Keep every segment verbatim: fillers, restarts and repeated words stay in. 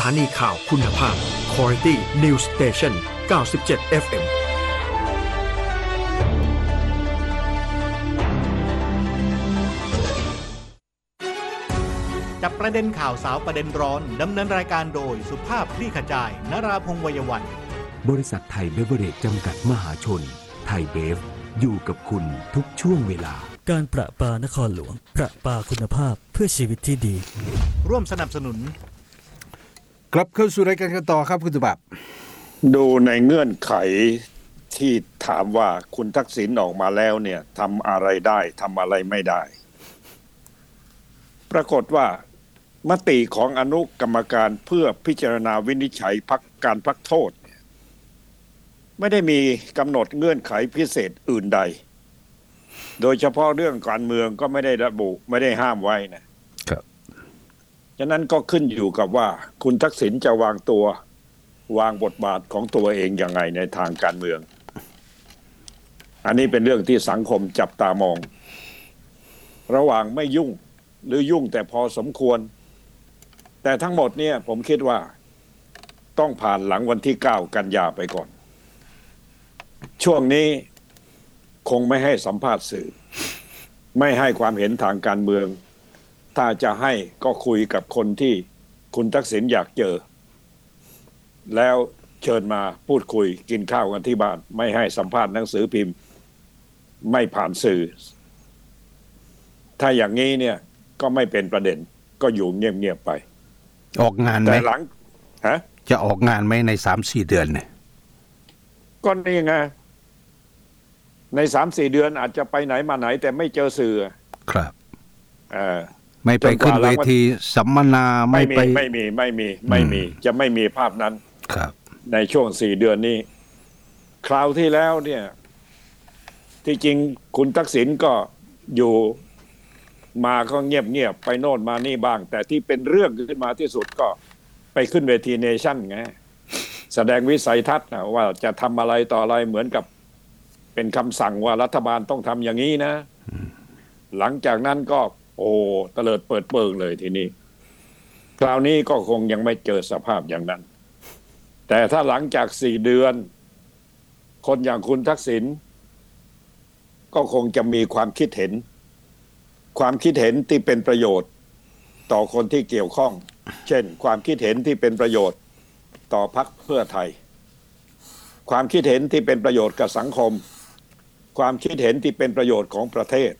ถานีข่าวคุณภาพ Quality News Station เก้าสิบเจ็ด เอฟ เอ็มจับประเด็นข่าวสาวประเด็นร้อนดำเนินรายการโดยสุภาพคลี่ขจายนราพงษ์ วัยวันบริษัทไทยเบเวอเรจจำกัดมหาชนไทยเบฟอยู่กับคุณทุกช่วงเวลาการประปานครหลวงประปาคุณภาพเพื่อชีวิตที่ดีร่วมสนับสนุนกลับเข้าสู่รายการกันต่อครับคุณตุบับดูในเงื่อนไขที่ถามว่าคุณทักษิณออกมาแล้วเนี่ยทำอะไรได้ทำอะไรไม่ได้ปรากฏว่ามติของอนุกรรมการเพื่อพิจารณาวินิจฉัยพักการพักโทษไม่ได้มีกำหนดเงื่อนไขพิเศษอื่นใดโดยเฉพาะเรื่องการเมืองก็ไม่ได้ระบุไม่ได้ห้ามไว้นะครับฉะนั้นก็ขึ้นอยู่กับว่าคุณทักษิณจะวางตัววางบทบาทของตัวเองยังไงในทางการเมืองอันนี้เป็นเรื่องที่สังคมจับตามองระหว่างไม่ยุ่งหรือยุ่งแต่พอสมควรแต่ทั้งหมดเนี่ยผมคิดว่าต้องผ่านหลังวันที่เก้ากันยาไปก่อนช่วงนี้คงไม่ให้สัมภาษณ์สื่อไม่ให้ความเห็นทางการเมืองถ้าจะให้ก็คุยกับคนที่คุณทักษิณอยากเจอแล้วเชิญมาพูดคุยกินข้าวกันที่บ้านไม่ให้สัมภาษณ์หนังสือพิมพ์ไม่ผ่านสื่อถ้าอย่างนี้เนี่ยก็ไม่เป็นประเด็นก็อยู่เงียบๆไปออกงานไหมแต่หลังฮะจะออกงานไหมใน สามสี่ เดือนเนี่ยก็นี่ไงใน สามสี่ เดือนอาจจะไปไหนมาไหนแต่ไม่เจอสื่อครับเออไม่ไปขึ้นเวทีสัมมนาไม่ไปไม่มีไม่มีไม่มีจะไม่มีภาพนั้นครับในช่วงสี่เดือนนี้คราวที่แล้วเนี่ยที่จริงคุณทักษิณก็อยู่มาก็เงียบๆไปโน่นมานี่บ้างแต่ที่เป็นเรื่องขึ้นมาที่สุดก็ไปขึ้นเวทีเนชั่นไงแสดงวิสัยทัศน์นะว่าจะทำอะไรต่ออะไรเหมือนกับเป็นคำสั่งว่ารัฐบาลต้องทำอย่างนี้นะหลังจากนั้นก็โอ้เตลิดเปิดเปิงเลยทีนี้คราวนี้ก็คงยังไม่เจอสภาพอย่างนั้นแต่ถ้าหลังจากสี่เดือนคนอย่างคุณทักษิณก็คงจะมีความคิดเห็นความคิดเห็นที่เป็นประโยชน์ต่อคนที่เกี่ยวข้องเช่นความคิดเห็นที่เป็นประโยชน์ต่อพรรคเพื่อไทยความคิดเห็นที่เป็นประโยชน์กับสังคมความคิดเห็นที่เป็นประโยชน์ของประเทศ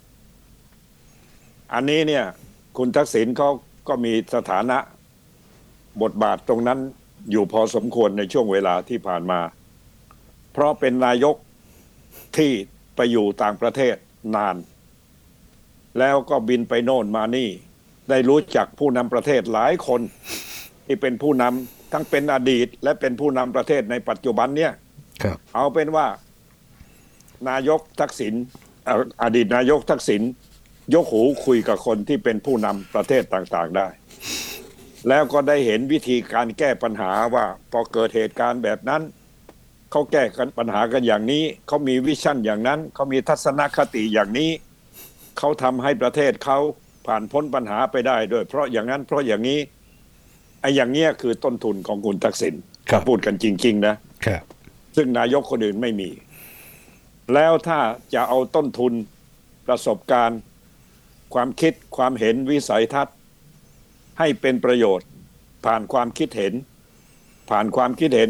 อันนี้เนี่ยคุณทักษิณเขาก็มีสถานะบทบาทตรงนั้นอยู่พอสมควรในช่วงเวลาที่ผ่านมาเพราะเป็นนายกที่ไปอยู่ต่างประเทศนานแล้วก็บินไปโน่นมานี่ได้รู้จักผู้นำประเทศหลายคนที่เป็นผู้นำทั้งเป็นอดีตและเป็นผู้นำประเทศในปัจจุบันเนี่ยเอาเป็นว่านายกทักษิณอดีตนายกทักษิณยกหูคุยกับคนที่เป็นผู้นำประเทศต่างๆได้แล้วก็ได้เห็นวิธีการแก้ปัญหาว่าพอเกิดเหตุการณ์แบบนั้นเขาแก้กันปัญหากันอย่างนี้เขามีวิชั่นอย่างนั้นเขามีทัศนคติอย่างนี้เขาทำให้ประเทศเขาผ่านพ้นปัญหาไปได้ด้วยเพราะอย่างนั้นเพราะอย่างนี้ไอ้อย่างเงี้ยคือต้นทุนของคุณทักษิณถ้าพูดกันจริงๆนะครับซึ่งนายกคนอื่นไม่มีแล้วถ้าจะเอาต้นทุนประสบการณ์ความคิดความเห็นวิสัยทัศน์ให้เป็นประโยชน์ผ่านความคิดเห็นผ่านความคิดเห็น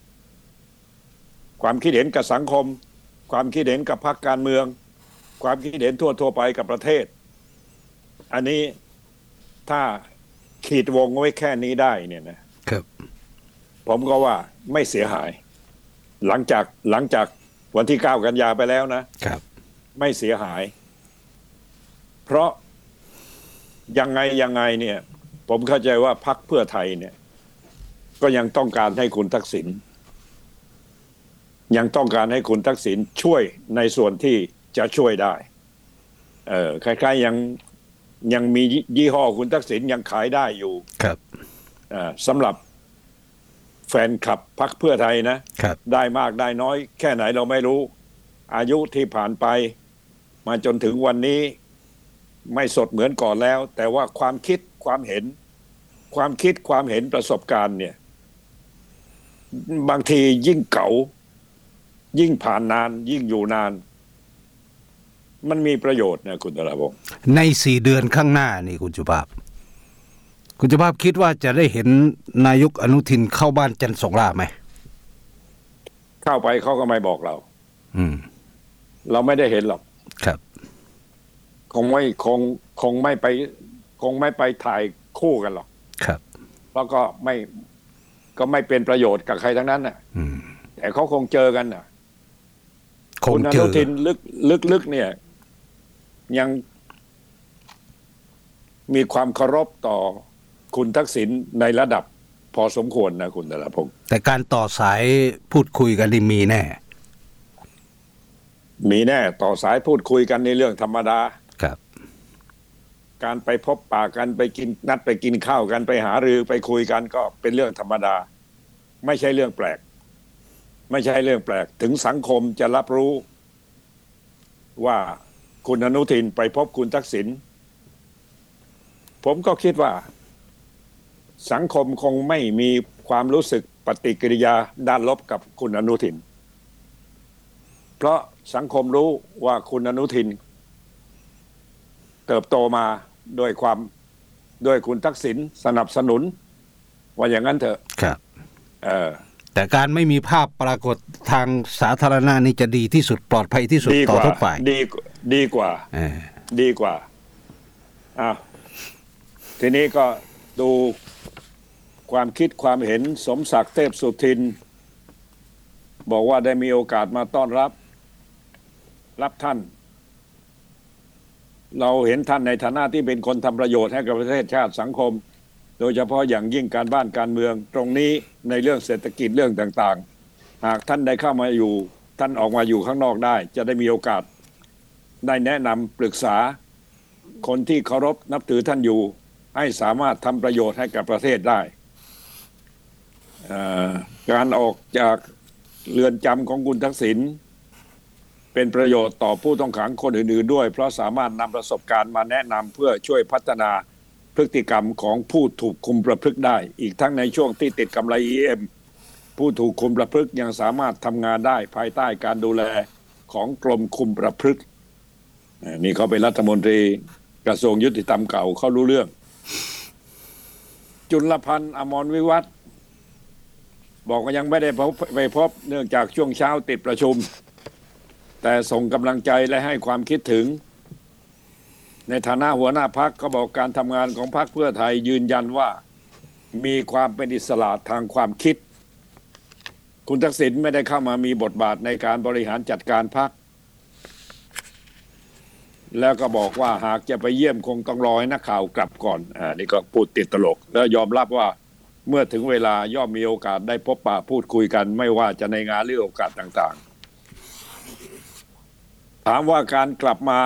ความคิดเห็นกับสังคมความคิดเห็นกับพรรคการเมืองความคิดเห็นทั่วๆไปกับประเทศอันนี้ถ้าขีดวงไว้แค่นี้ได้เนี่ยนะครับผมก็ว่าไม่เสียหายหลังจากหลังจากวันที่เก้ากันยาไปแล้วนะครับไม่เสียหายเพราะยังไงยังไงเนี่ยผมเข้าใจว่าพรรคเพื่อไทยเนี่ยก็ยังต้องการให้คุณทักษิณยังต้องการให้คุณทักษิณช่วยในส่วนที่จะช่วยได้เออคล้ายๆยังยังมียี่ห้อคุณทักษิณยังขายได้อยู่ครับอ่าสำหรับแฟนคลับพรรคเพื่อไทยนะครับได้มากได้น้อยแค่ไหนเราไม่รู้อายุที่ผ่านไปมาจนถึงวันนี้ไม่สดเหมือนก่อนแล้วแต่ว่าความคิดความเห็นความคิดความเห็นประสบการณ์เนี่ยบางทียิ่งเก่ายิ่งผ่านนานยิ่งอยู่นานมันมีประโยชน์นะคุณตระพงษ์ในสี่เดือนข้างหน้านี่คุณสุภาพคุณสุภาพคิดว่าจะได้เห็นนายกอนุทินเข้าบ้านจันทร์สงราไหมเข้าไปเขาก็ไม่บอกเราอืมเราไม่ได้เห็นหรอกครับคงไม่คงคงไม่ไปคงไม่ไปถ่ายคู่กันหรอกครับแล้วก็ไม่ก็ไม่เป็นประโยชน์กับใครทั้งนั้นน่ะแต่เขาคงเจอกันน่ะคุณอนุทินลึกลึกลึกเนี่ยยังมีความเคารพต่อคุณทักษิณในระดับพอสมควรนะคุณธนพงศ์แต่การต่อสายพูดคุยกันนี่มีแน่มีแน่ต่อสายพูดคุยกันในเรื่องธรรมดาครับการไปพบปะกันไปกินนัดไปกินข้าวกันไปหารือไปคุยกันก็เป็นเรื่องธรรมดาไม่ใช่เรื่องแปลกไม่ใช่เรื่องแปลกถึงสังคมจะรับรู้ว่าคุณอนุทินไปพบคุณทักษิณผมก็คิดว่าสังคมคงไม่มีความรู้สึกปฏิกิริยาด้านลบกับคุณอนุทินเพราะสังคมรู้ว่าคุณอนุทินเติบโตมาด้วยความด้วยคุณทักษิณสนับสนุนว่าอย่างนั้นเถอะครับเออแต่การไม่มีภาพปรากฏทางสาธารณะนี่จะดีที่สุดปลอดภัยที่สุดต่อทุกฝ่ายดีดีกว่าดีกว่าอ้าวทีนี้ก็ดูความคิดความเห็นสมศักดิ์เทพสุทินบอกว่าได้มีโอกาสมาต้อนรับรับท่านเราเห็นท่านในฐานะที่เป็นคนทำประโยชน์ให้กับประเทศชาติสังคมโดยเฉพาะอย่างยิ่งการบ้านการเมืองตรงนี้ในเรื่องเศรษฐกิจเรื่องต่างๆหากท่านได้เข้ามาอยู่ท่านออกมาอยู่ข้างนอกได้จะได้มีโอกาสได้แนะนำปรึกษาคนที่เคารพนับถือท่านอยู่ให้สามารถทำประโยชน์ให้กับประเทศได้การออกจากเรือนจำของคุณทักษิณเป็นประโยชน์ต่อผู้ต้องขังคนอื่นๆด้วยเพราะสามารถนำประสบการณ์มาแนะนำเพื่อช่วยพัฒนาพฤติกรรมของผู้ถูกคุมประพฤติได้อีกทั้งในช่วงที่ติดกำไร อี เอ็ม ผู้ถูกคุมประพฤติยังสามารถทำงานได้ภายใต้การดูแลของกรมคุมประพฤตินี่เขาเป็นรัฐมนตรีกระทรวงยุติธรรมเก่าเขารู้เรื่องจุลพันธ์อมรวิวัฒน์บอกว่ายังไม่ได้ไปพบเนื่องจากช่วงเช้าติดประชุมแต่ส่งกำลังใจและให้ความคิดถึงในฐานะหัวหน้าพรรคก็บอกการทำงานของพรรคเพื่อไทยยืนยันว่ามีความเป็นอิสระทางความคิดคุณทักษิณไม่ได้เข้ามามีบทบาทในการบริหารจัดการพรรคแล้วก็บอกว่าหากจะไปเยี่ยมคงต้องรอให้นักข่าวกลับก่อนอ่านี่ก็พูดติดตลกแล้วยอมรับว่าเมื่อถึงเวลาย่อมมีโอกาสได้พบปะพูดคุยกันไม่ว่าจะในงานหรือโอกาสต่างๆถามว่าการกลับมา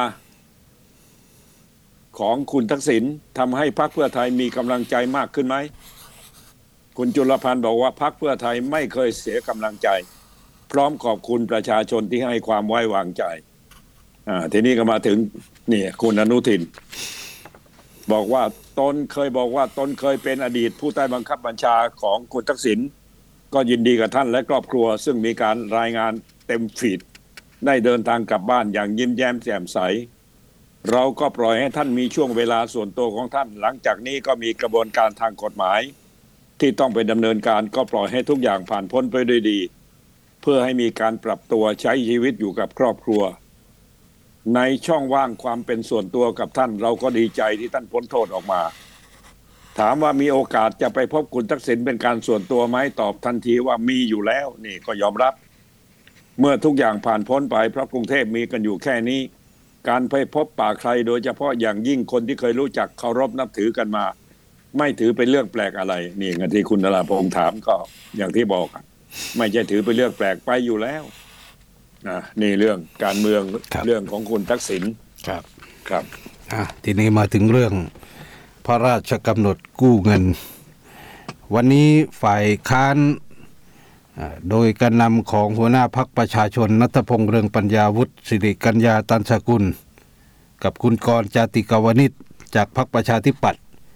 ของคุณทักษิณทำให้พรรคเพื่อไทยมีกำลังใจมากขึ้นไหมคุณจุลพันธ์บอกว่าพรรคเพื่อไทยไม่เคยเสียกำลังใจพร้อมขอบคุณประชาชนที่ให้ความไว้วางใจอ่าทีนี้ก็มาถึงนี่คุณอนุทินบอกว่าตนเคยบอกว่าตนเคยเป็นอดีตผู้ใต้บังคับบัญชาของคุณทักษิณก็ยินดีกับท่านและครอบครัวซึ่งมีการรายงานเต็มฟีดได้เดินทางกลับบ้านอย่างยิ้มแย้มแจ่มใสเราก็ปล่อยให้ท่านมีช่วงเวลาส่วนตัวของท่านหลังจากนี้ก็มีกระบวนการทางกฎหมายที่ต้องไปดำเนินการก็ปล่อยให้ทุกอย่างผ่านพ้นไปด้วยดีเพื่อให้มีการปรับตัวใช้ชีวิตอยู่กับครอบครัวในช่องว่างความเป็นส่วนตัวกับท่านเราก็ดีใจที่ท่านพ้นโทษออกมาถามว่ามีโอกาสจะไปพบคุณทักษิณเป็นการส่วนตัวไหมตอบทันทีว่ามีอยู่แล้วนี่ก็ยอมรับเมื่อทุกอย่างผ่านพ้นไปเพราะกรุงเทพมีกันอยู่แค่นี้การไปพบปะใครโดยเฉพาะอย่างยิ่งคนที่เคยรู้จักเคารพนับถือกันมาไม่ถือเป็นเรื่องแปลกอะไรนี่ไงที่คุณนราพงษ์ถามก็อย่างที่บอกไม่ใช่ถือเป็นเรื่องแปลกไปอยู่แล้วนะนี่เรื่องการเมืองเรื่องของคุณทักษิณครับครับอ่ะทีนี้มาถึงเรื่องพระราชกำหนดกู้เงินวันนี้ฝ่ายค้านโดยการนำของหัวหน้าพรรคประชาชนณัฐพงษ์เรืองปัญญาวุฒิสิริกัญญาตันสกุลกับคุณกรณ์จาติกาวนิชจากพรรคประชาธิปัตย์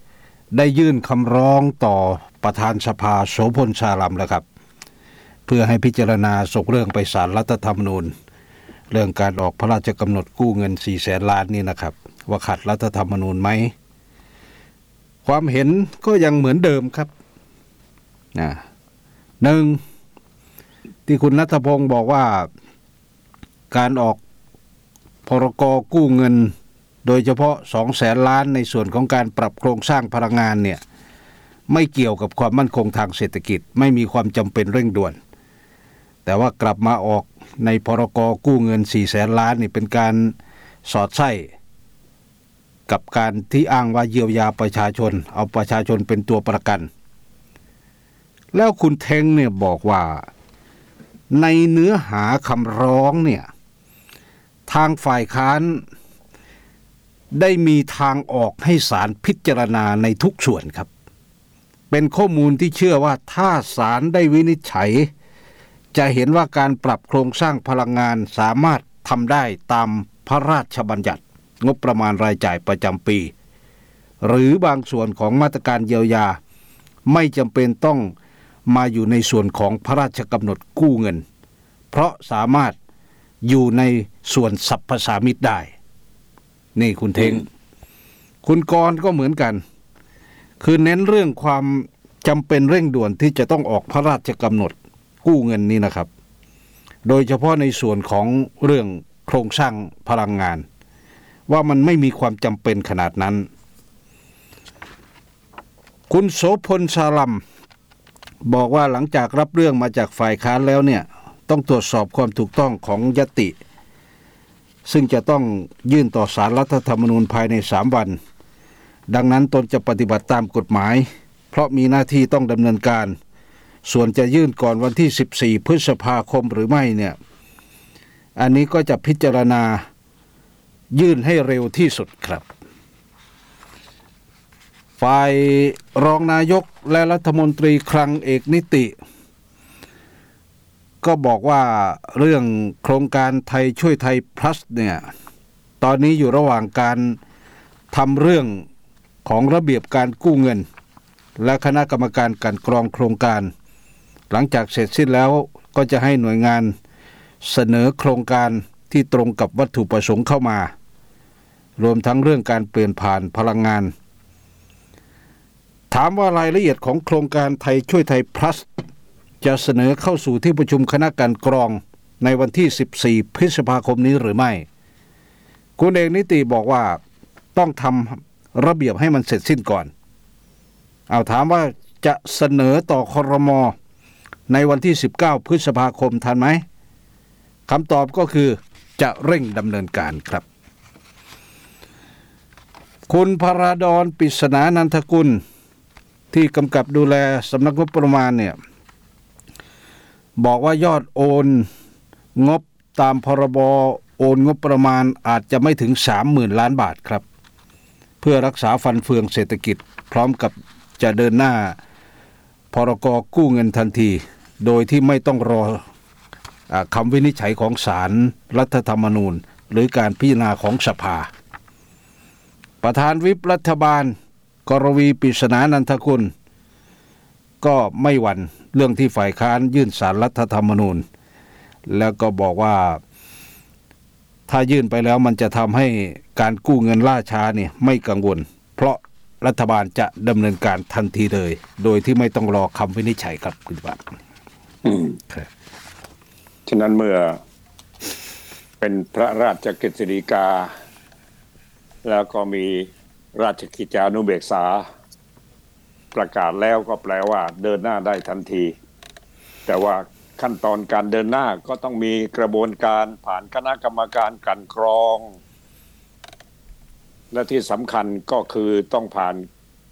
ได้ยื่นคำร้องต่อประธานสภาโสพลชาลัมแล้วครับเพื่อให้พิจารณาส่งเรื่องไปศาลรัฐธรรมนูญเรื่องการออกพระราชกำหนดกู้เงินสี่แสนล้านนี่นะครับว่าขัดรัฐธรรมนูญไหมความเห็นก็ยังเหมือนเดิมครับนะหนึ่งที่คุณณัฐพงศ์บอกว่าการออกพรก.กู้เงินโดยเฉพาะสองแสนล้านในส่วนของการปรับโครงสร้างพลังงานเนี่ยไม่เกี่ยวกับความมั่นคงทางเศรษฐกิจไม่มีความจำเป็นเร่งด่วนแต่ว่ากลับมาออกในพรก.กู้เงินสี่แสนล้านนี่เป็นการสอดไส้กับการที่อ้างว่าเยียวยาประชาชนเอาประชาชนเป็นตัวประกันแล้วคุณเทงเนี่ยบอกว่าในเนื้อหาคำร้องเนี่ยทางฝ่ายค้านได้มีทางออกให้ศาลพิจารณาในทุกส่วนครับเป็นข้อมูลที่เชื่อว่าถ้าศาลได้วินิจฉัยจะเห็นว่าการปรับโครงสร้างพลังงานสามารถทำได้ตามพระราชบัญญัติงบประมาณรายจ่ายประจำปีหรือบางส่วนของมาตรการเยียวยาไม่จำเป็นต้องมาอยู่ในส่วนของพระราชกำหนดกู้เงินเพราะสามารถอยู่ในส่วนสรรพสามิตได้นี่คุณเทงคุณกรณ์ก็เหมือนกันคือเน้นเรื่องความจำเป็นเร่งด่วนที่จะต้องออกพระราชกำหนดกู้เงินนี้นะครับโดยเฉพาะในส่วนของเรื่องโครงสร้างพลังงานว่ามันไม่มีความจำเป็นขนาดนั้นคุณโสพลชาลัมบอกว่าหลังจากรับเรื่องมาจากฝ่ายค้านแล้วเนี่ยต้องตรวจสอบความถูกต้องของญัตติซึ่งจะต้องยื่นต่อศาลรัฐธรรมนูญภายในสามวันดังนั้นตนจะปฏิบัติตามกฎหมายเพราะมีหน้าที่ต้องดำเนินการส่วนจะยื่นก่อนวันที่สิบสี่พฤษภาคมหรือไม่เนี่ยอันนี้ก็จะพิจารณายื่นให้เร็วที่สุดครับฝ่ายรองนายกและรัฐมนตรีคลังเอกนิติก็บอกว่าเรื่องโครงการไทยช่วยไทย plus เนี่ยตอนนี้อยู่ระหว่างการทำเรื่องของระเบียบการกู้เงินและคณะกรรมการกลั่นกรองโครงการหลังจากเสร็จสิ้นแล้วก็จะให้หน่วยงานเสนอโครงการที่ตรงกับวัตถุประสงค์เข้ามารวมทั้งเรื่องการเปลี่ยนผ่านพลังงานถามว่ารายละเอียดของโครงการไทยช่วยไทย plus จะเสนอเข้าสู่ที่ประชุมคณะกลั่นกรองในวันที่สิบสี่พฤษภาคมนี้หรือไม่คุณเอกนิติบอกว่าต้องทำระเบียบให้มันเสร็จสิ้นก่อนเอาถามว่าจะเสนอต่อครม.ในวันที่สิบเก้าพฤษภาคมทันไหมคำตอบก็คือจะเร่งดำเนินการครับคุณพราดรปริศนานันทกุลที่กำกับดูแลสำนักงบประมาณเนี่ยบอกว่ายอดโอนงบตามพรบโอนงบประมาณอาจจะไม่ถึง สามหมื่น ล้านบาทครับเพื่อรักษาฟันเฟืองเศรษฐกิจพร้อมกับจะเดินหน้าพรกกู้เงินทันทีโดยที่ไม่ต้องรอคำวินิจฉัยของศาลรัฐธรรมนูญหรือการพิจารณาของสภาประธานวิปรัฐบาลกรวีปริศนานันทกุลก็ไม่หวั่นเรื่องที่ฝ่ายค้านยื่นศาลรัฐธรรมนูญแล้วก็บอกว่าถ้ายื่นไปแล้วมันจะทำให้การกู้เงินล่าช้าเนี่ยไม่กังวลเพราะรัฐบาลจะดำเนินการทันทีเลยโดยที่ไม่ต้องรอคำวินิจฉัยครับคุณบัตรอืมฉะนั้นเมื่อเป็นพระราชกฤษฎีกาแล้วก็มีราชกิจจานุเบกษาประกาศแล้วก็แปลว่าเดินหน้าได้ทันทีแต่ว่าขั้นตอนการเดินหน้าก็ต้องมีกระบวนการผ่านคณะกรรมการกลั่นกรองและที่สำคัญก็คือต้องผ่าน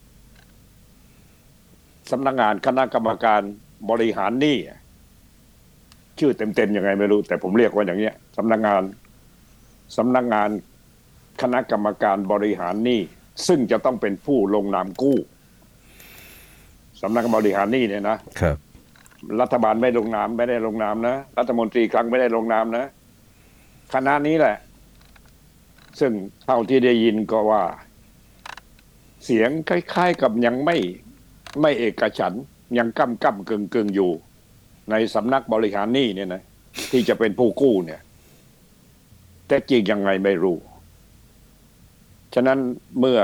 สำนักงานคณะกรรมการบริหารหนี้ชื่อเต็มๆยังไงไม่รู้แต่ผมเรียกว่าอย่างเนี้ยสำนักงานสำนักงานคณะกรรมการบริหารหนี้ซึ่งจะต้องเป็นผู้ลงนามกู้สำนักงานบริหารหนี้เนี่ยนะครับรัฐบาลไม่ลงนามไม่ได้ลงนามนะรัฐมนตรีคลังไม่ได้ลงนามนะคณะนี้แหละซึ่งเท่าที่ได้ยินก็ว่าเสียงคล้ายๆกับยังไม่ไม่เอกฉันท์ยังก้ำก้ำกึ่งกึ่งอยู่ในสำนักบริหารหนี้เนี่ยนะที่จะเป็นผู้กู้เนี่ยแต่จริงยังไงไม่รู้ฉะนั้นเมื่อ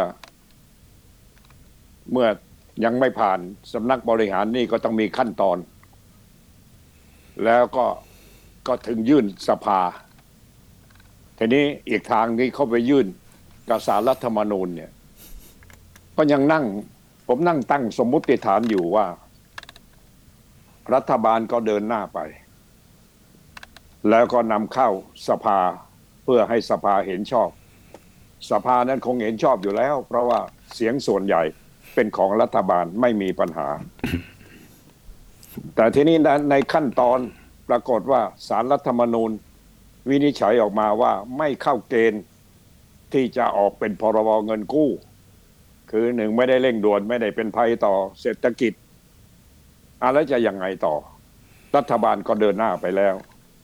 เมื่อยังไม่ผ่านสำนักบริหารหนี้ก็ต้องมีขั้นตอนแล้วก็ก็ถึงยื่นสภาทีนี้อีกทางนี้เข้าไปยื่นกับศาลรัฐธรรมนูญเนี่ยก็ยังนั่งผมนั่งตั้งสมมุติฐานอยู่ว่ารัฐบาลก็เดินหน้าไปแล้วก็นำเข้าสภาเพื่อให้สภาเห็นชอบสภานั้นคงเห็นชอบอยู่แล้วเพราะว่าเสียงส่วนใหญ่เป็นของรัฐบาลไม่มีปัญหา แต่ทีนี้ในขั้นตอนปรากฏว่าศาลรัฐธรรมนูญวินิจฉัยออกมาว่าไม่เข้าเกณฑ์ที่จะออกเป็นพรบเงินกู้คือหนึ่งไม่ได้เร่งด่วนไม่ได้เป็นภัยต่อเศรษฐกิจอ่ะแล้วจะยังไงต่อรัฐบาลก็เดินหน้าไปแล้ว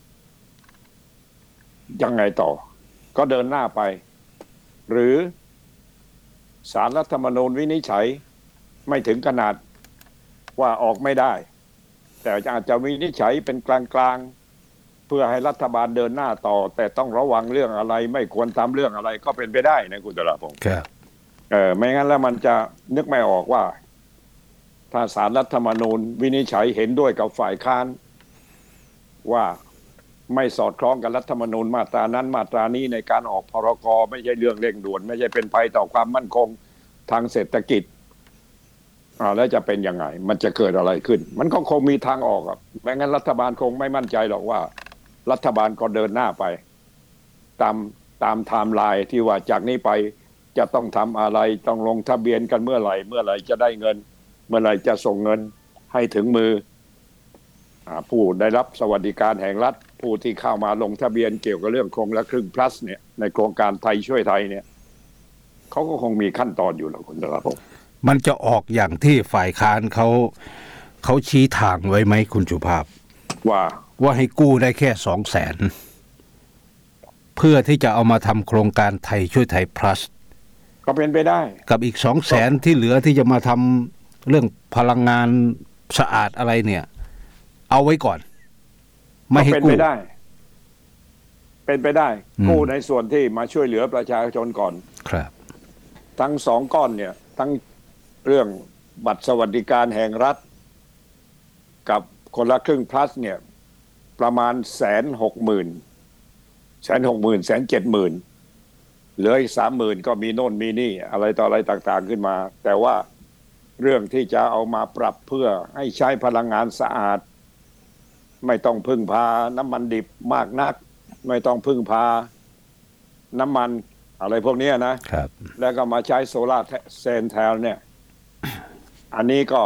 ยังไงต่อก็เดินหน้าไปหรือศาลรัฐธรรมนูญวินิจฉัยไม่ถึงขนาดว่าออกไม่ได้แต่อาจจะวินิจฉัยเป็นกลางๆเพื่อให้รัฐบาลเดินหน้าต่อแต่ต้องระวังเรื่องอะไรไม่ควรทำเรื่องอะไรก็เป็นไปได้นะคุณตระพงศ์ครับเออไม่งั้นแล้วมันจะนึกไม่ออกว่าถ้าศาลรัฐธรรมนูญวินิจฉัยเห็นด้วยกับฝ่ายค้านว่าไม่สอดคล้องกับรัฐธรรมนูญมาตรานั้นมาตรานี้ในการออกพรกไม่ใช่เรื่องเร่งด่วนไม่ใช่เป็นภัยต่อความมั่นคงทางเศรษฐกิจอ่าแล้วจะเป็นยังไงมันจะเกิดอะไรขึ้นมันก็คงมีทางออกอ่ะไม่งั้นรัฐบาลคงไม่มั่นใจหรอกว่ารัฐบาลก็เดินหน้าไปตามตามไทม์ไลน์ที่ว่าจากนี้ไปจะต้องทำอะไรต้องลงทะเบียนกันเมื่อไหร่เมื่อไหร่จะได้เงินเมื่อไหร่จะส่งเงินให้ถึงมือผู้ได้รับสวัสดิการแห่งรัฐผู้ที่เข้ามาลงทะเบียนเกี่ยวกับเรื่องโครงละครึ่ง plus เนี่ยในโครงการไทยช่วยไทยเนี่ยเขาก็คงมีขั้นตอนอยู่แล้วคุณตระพงศ์มันจะออกอย่างที่ฝ่ายค้านเขาเขาชี้ทางไว้ไหมคุณสุภาพว่าว่าให้กู้ได้แค่สองแสนเพื่อที่จะเอามาทำโครงการไทยช่วยไทย plus ก็เป็นไปได้กับอีกสองแสนที่เหลือที่จะมาทำเรื่องพลังงานสะอาดอะไรเนี่ยเอาไว้ก่อนไม่ให้กู้เป็นไปได้เป็นไปได้กู้ในส่วนที่มาช่วยเหลือประชาชนก่อนครับทั้งสองก้อนเนี่ยทั้งเรื่องบัตรสวัสดิการแห่งรัฐกับคนละครึ่ง plus เนี่ยประมาณแสนหกหมื่นแสนหกหมื่นแสนเจ็ดหมื่นเหลืออีกสามหมื่นก็มีโน่นมีนี่อะไรต่ออะไรต่างๆขึ้นมาแต่ว่าเรื่องที่จะเอามาปรับเพื่อให้ใช้พลังงานสะอาดไม่ต้องพึ่งพาน้ำมันดิบมากนักไม่ต้องพึ่งพาน้ำมันอะไรพวกนี้นะครับแล้วก็มาใช้โซล่าเซลล์แทนเนี่ยอันนี้ก็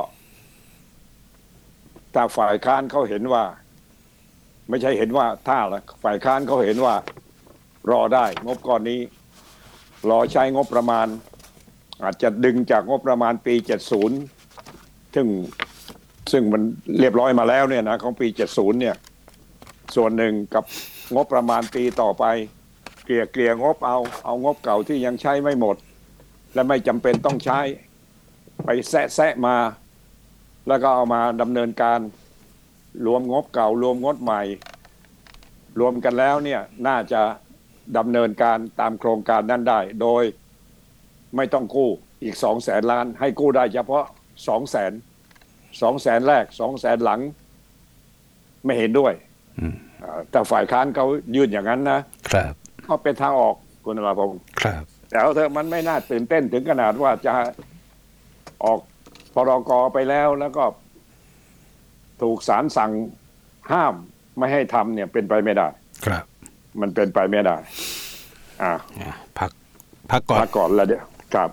ถ้าฝ่ายค้านเขาเห็นว่าไม่ใช่เห็นว่าถ้าละฝ่ายค้านเขาเห็นว่ารอได้งบก้อนนี้รอใช้งบประมาณอาจจะดึงจากงบประมาณปีเจ็ดสิบซึ่งซึ่งมันเรียบร้อยมาแล้วเนี่ยนะของปีเจ็ดสิบเนี่ยส่วนหนึ่งกับงบประมาณปีต่อไปเกลี่ยเกลี่ยงบเอาเอางบเก่าที่ยังใช้ไม่หมดและไม่จำเป็นต้องใช้ไปแซะแซะมาแล้วก็เอามาดำเนินการรวมงบเก่ารวมงบใหม่รวมกันแล้วเนี่ยน่าจะดำเนินการตามโครงการนั้นได้โดยไม่ต้องกู้อีกสองแสนล้านให้กู้ได้เฉพาะสองแสนสองแสนแรกสองแสนหลังไม่เห็นด้วยแต่ฝ่ายค้านเขายื่นอย่างนั้นนะครับก็เป็นทางออกคุณนราพงศ์ครับแต่เอาเถอะมันไม่น่าตื่นเต้นถึงขนาดว่าจะออกพรก.ไปแล้วแล้วก็ถูกศาลสั่งห้ามไม่ให้ทำเนี่ยเป็นไปไม่ได้ครับมันเป็นไปไม่ได้อ่าพักพักก่อนพักก่อนแล้วเดี๋ยวครับ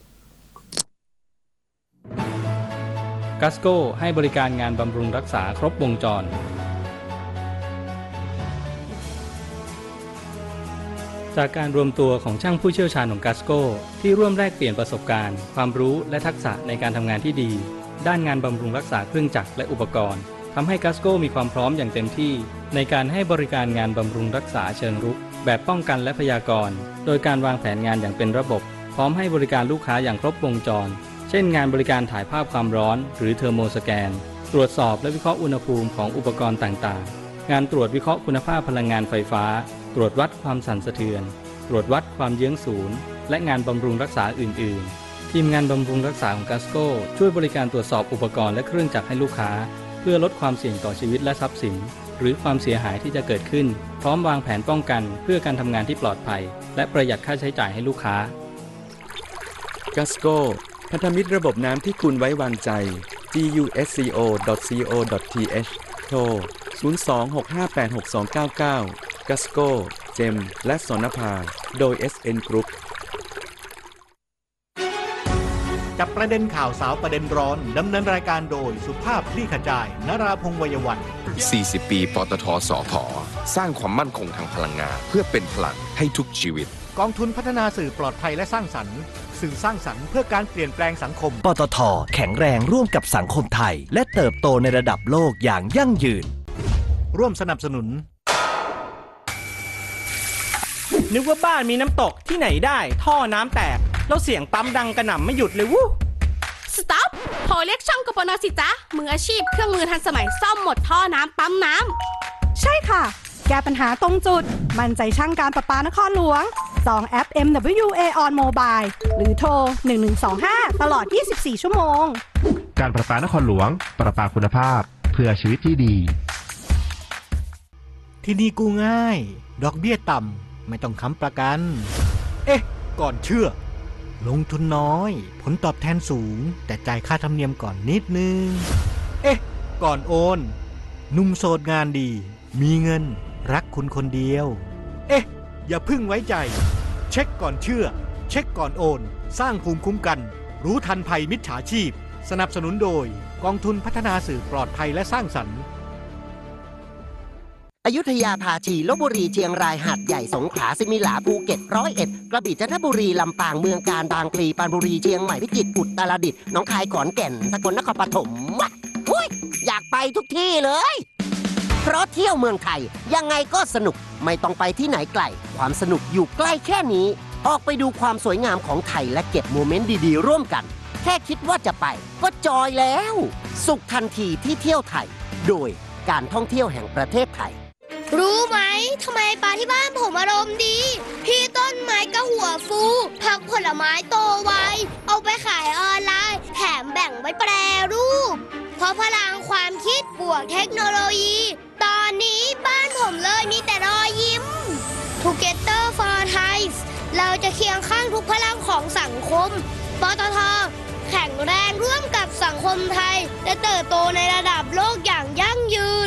กัสโก้ให้บริการงานบำรุงรักษาครบวงจรจากการรวมตัวของช่างผู้เชี่ยวชาญของกัสโก้ที่ร่วมแลกเปลี่ยนประสบการณ์ความรู้และทักษะในการทำงานที่ดีด้านงานบำรุงรักษาเครื่องจักรและอุปกรณ์ทำให้กัสโก้มีความพร้อมอย่างเต็มที่ในการให้บริการงานบำรุงรักษาเชิงรุกแบบป้องกันและพยากรณ์โดยการวางแผนงานอย่างเป็นระบบพร้อมให้บริการลูกค้าอย่างครบวงจรเช่นงานบริการถ่ายภาพความร้อนหรือเทอร์โมสแกนตรวจสอบและวิเคราะห์อุณหภูมิของอุปกรณ์ต่างๆงานตรวจวิเคราะห์คุณภาพพลังงานไฟฟ้าตรวจวัดความสั่นสะเทือนตรวจวัดความเยื้องศูนย์และงานบำรุงรักษาอื่นๆทีมงานบำรุงรักษาของ Gasco ช่วยบริการตรวจสอบอุปกรณ์และเครื่องจักรให้ลูกค้าเพื่อลดความเสี่ยงต่อชีวิตและทรัพย์สินหรือความเสียหายที่จะเกิดขึ้นพร้อมวางแผนป้องกันเพื่อการทำงานที่ปลอดภัยและประหยัดค่าใช้จ่ายให้ลูกค้า Gasco พันธมิตรระบบน้ำที่คุณไว้วางใจ จี ยู เอส ซี โอ ดอท ซี โอ ดอท ที เอช โทร ศูนย์ สอง หก ห้า แปด หก สอง เก้า เก้า Gasco เจม และสนภาโดย เอส เอ็น Group จับประเด็นข่าวสาวประเด็นร้อนดำเนินรายการโดยสุภาพคลี่ขจายนราพงษ์วัยวัฒน์สี่สิบ ปีปตทสผ.สร้างความมั่นคงทางพลังงานเพื่อเป็นพลังให้ทุกชีวิตกองทุนพัฒนาสื่อปลอดภัยและสร้างสรรค์สื่อสร้างสรรค์เพื่อการเปลี่ยนแปลงสังคมปตท.แข็งแรงร่วมกับสังคมไทยและเติบโตในระดับโลกอย่างยั่งยืนร่วมสนับสนุนนึกว่าบ้านมีน้ำตกที่ไหนได้ท่อน้ำแตกแล้วเสียงปั๊มดังกระหน่ำไม่หยุดเลยวู้สต็อปโทรเรียกช่างกปน.สิจ๊ะมืออาชีพเครื่องมือทันสมัยซ่อมหมดท่อน้ำปั๊มน้ำใช่ค่ะแก้ปัญหาตรงจุดมั่นใจช่างการประปานครหลวงจองแอป เอ็ม ดับเบิลยู เอ on mobile หรือโทรหนึ่งหนึ่งสองห้าตลอดยี่สิบสี่ชั่วโมงการประปานครหลวงประปาคุณภาพเพื่อชีวิตที่ดีที่นี่กู้ง่ายดอกเบี้ยต่ำไม่ต้องค้ำประกันเอ๊ะก่อนเชื่อลงทุนน้อยผลตอบแทนสูงแต่จ่ายค่าธรรมเนียมก่อนนิดนึงเอ๊ะก่อนโอนหนุ่มโสดงานดีมีเงินรักคุณคนเดียวเอ๊ะอย่าพึ่งไว้ใจเช็คก่อนเชื่อเช็คก่อนโอนสร้างภูมิคุ้มกันรู้ทันภัยมิจฉาชีพสนับสนุนโดยกองทุนพัฒนาสื่อปลอดภัยและสร้างสรรค์อยุธยาภาชีลพบุรีเชียงรายหาดใหญ่สงขลาสิมิหลาภูเก็ตร้อยเอ็ดกระบี่จันทบุรีลำปางเมืองกาญบางพลีปรานบุรีเชียงใหม่พิจิตรอุตรดิตถ์หนองคายขอนแก่นสกลนครปฐมว้าหุ้ยอยากไปทุกที่เลยเพราะเที่ยวเมืองไทยยังไงก็สนุกไม่ต้องไปที่ไหนไกลความสนุกอยู่ใกล้แค่นี้ออกไปดูความสวยงามของไทยและเก็บโมเมนต์ดีๆร่วมกันแค่คิดว่าจะไปก็จอยแล้วสุขทันทีที่เที่ยวไทยโดยการท่องเที่ยวแห่งประเทศไทยรู้ไหมทำไมปลาที่บ้านผมอารมณ์ดีพี่ต้นไม้ก็หัวฟูผักผลไม้โตไวเอาไปขายออนไลน์แถมแบ่งไว้แปรรูปเพราะพลังความคิดบวกเทคโนโลยีตอนนี้บ้านผมเลยมีแต่รอยยิ้ม Together for Thai เราจะเคียงข้างทุกพลังของสังคมปตท.แข็งแรงร่วมกับสังคมไทยและเติบโตในระดับโลกอย่างยั่งยืน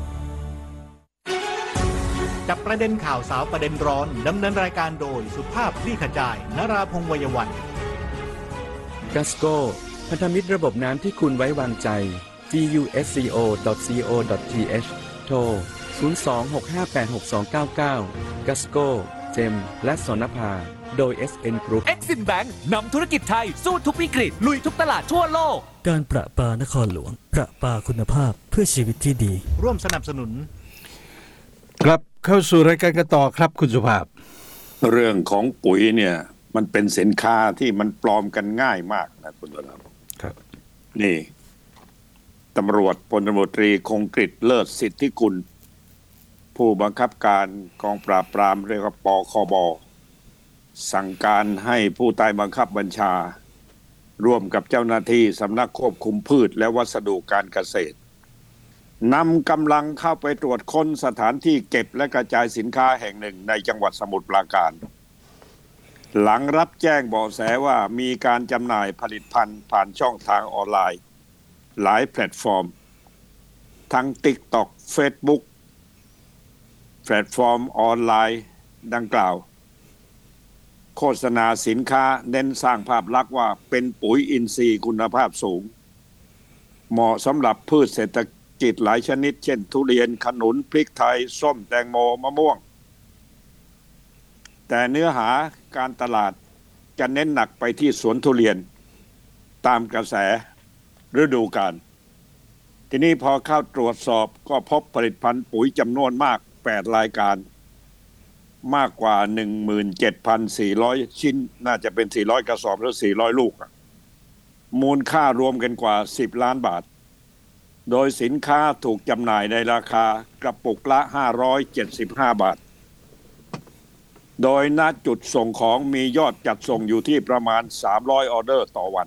จับประเด็นข่าวสาวประเด็นร้อนดำเนินรายการโดยสุภาพคลี่ขจายนราพงษ์วัยวัฒน์ Gasco พันธมิตรระบบน้ำที่คุณไว้วางใจ จี ยู เอส ซี โอ ดอท ซี โอ ดอท ที เอช โทร ศูนย์ สอง หก ห้า แปด หก สอง เก้า เก้า Gasco เจม และสนภาโดย เอส เอ็น Group Exim Bank นำธุรกิจไทยสู้ทุกวิกฤตลุยทุกตลาดทั่วโลกการประปานครหลวงประปาคุณภาพเพื่อชีวิตที่ดีร่วมสนับสนุนกลับเข้าสู่รายการกันต่อครับคุณสุภาพเรื่องของปุ๋ยเนี่ยมันเป็นสินค้าที่มันปลอมกันง่ายมากนะคุณสุภาพครับนี่ตำรวจพลตำรวจตรีคงกฤษเลิศสิทธิกุลผู้บังคับการกองปราบปรามเรียกว่าปคบสั่งการให้ผู้ใต้บังคับบัญชาร่วมกับเจ้าหน้าที่สำนักควบคุมพืชและวัสดุการเกษตรนำกำลังเข้าไปตรวจค้นสถานที่เก็บและกระจายสินค้าแห่งหนึ่งในจังหวัดสมุทรปราการหลังรับแจ้งเบาะแสว่ามีการจำหน่ายผลิตภัณฑ์ผ่านช่องทางออนไลน์หลายแพลตฟอร์มทั้ง TikTok Facebook แพลตฟอร์มออนไลน์ดังกล่าวโฆษณาสินค้าเน้นสร้างภาพลักษณ์ว่าเป็นปุ๋ยอินทรีย์คุณภาพสูงเหมาะสำหรับพืชเศรษฐกิจหลายชนิดเช่นทุเรียนขนุนพริกไทยส้มแตงโมมะม่วงแต่เนื้อหาการตลาดจะเน้นหนักไปที่สวนทุเรียนตามกระแสฤดูกาลทีนี้พอเข้าตรวจสอบก็พบผลิตภัณฑ์ปุ๋ยจำนวนมากแปดรายการมากกว่า หนึ่งหมื่นเจ็ดพันสี่ร้อย ชิ้นน่าจะเป็นสี่ร้อยกระสอบหรือสี่ร้อยลูกมูลค่ารวมกันกว่าสิบล้านบาทโดยสินค้าถูกจำหน่ายในราคากระปุกละห้าร้อยเจ็ดสิบห้าบาทโดยณจุดส่งของมียอดจัดส่งอยู่ที่ประมาณสามร้อยออเดอร์ต่อวัน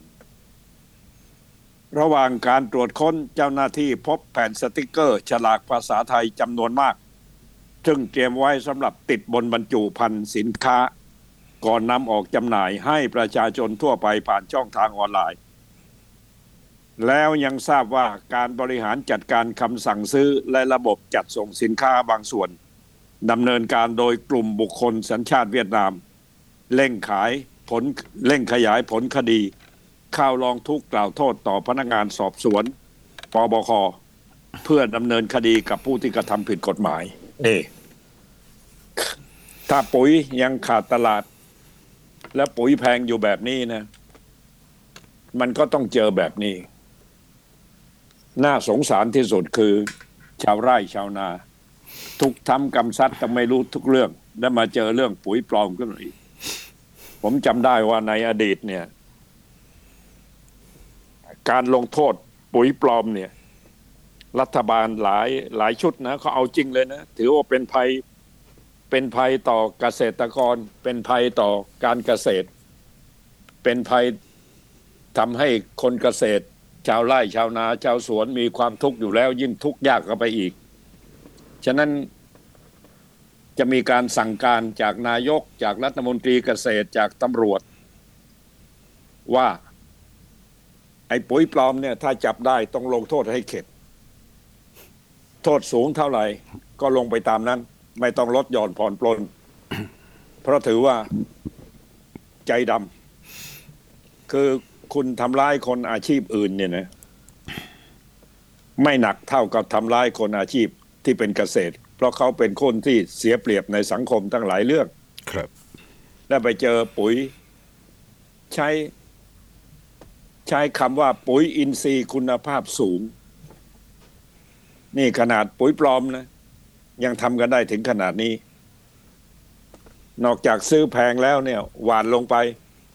ระหว่างการตรวจค้นเจ้าหน้าที่พบแผ่นสติกเกอร์ฉลากภาษาไทยจำนวนมากซึ่งเตรียมไว้สำหรับติดบนบรรจุภัณฑ์สินค้าก่อนนำออกจำหน่ายให้ประชาชนทั่วไปผ่านช่องทางออนไลน์แล้วยังทราบว่าการบริหารจัดการคำสั่งซื้อและระบบจัดส่งสินค้าบางส่วนดำเนินการโดยกลุ่มบุคคลสัญชาติเวียดนามเร่งขายผลเร่งขยายผลคดีเข้าร้องทุกข์กล่าวโทษต่อพนักงานสอบสวนปบค.เพื่อดำเนินคดีกับผู้ที่กระทำผิดกฎหมายนี่ถ้าปุ๋ยยังขาดตลาดและปุ๋ยแพงอยู่แบบนี้นะมันก็ต้องเจอแบบนี้น่าสงสารที่สุดคือชาวไร่ชาวนาทุกทำกำซัดแต่ไม่รู้ทุกเรื่องแล้วมาเจอเรื่องปุ๋ยปลอมขึ้นอีกผมจำได้ว่าในอดีตเนี่ยการลงโทษปุ๋ยปลอมเนี่ยรัฐบาลหลายหลายชุดนะเขาเอาจริงเลยนะถือว่าเป็นภัยเป็นภัยต่อเกษตรกรเป็นภัยต่อการเกษตรเป็นภัยทำให้คนเกษตรชาวไร่ชาวนาชาวสวนมีความทุกข์อยู่แล้วยิ่งทุกข์ยากเข้าไปอีกฉะนั้นจะมีการสั่งการจากนายกจากรัฐมนตรีเกษตรจากตำรวจว่าไอ้ปุ๋ยปลอมเนี่ยถ้าจับได้ต้องลงโทษให้เข็ดโทษสูงเท่าไหร่ก็ลงไปตามนั้นไม่ต้องลดหย่อนผ่อนปลน เพราะถือว่าใจดำคือคุณทำร้ายคนอาชีพอื่นเนี่ยนะไม่หนักเท่ากับทำร้ายคนอาชีพที่เป็นเกษตรเพราะเขาเป็นคนที่เสียเปรียบในสังคมทั้งหลายเรื่องครับแล้วไปเจอปุ๋ยใช้ใช้คำว่าปุ๋ยอินทรีย์คุณภาพสูงนี่ขนาดปุ๋ยปลอมนะยังทำกันได้ถึงขนาดนี้นอกจากซื้อแพงแล้วเนี่ยหว่านลงไป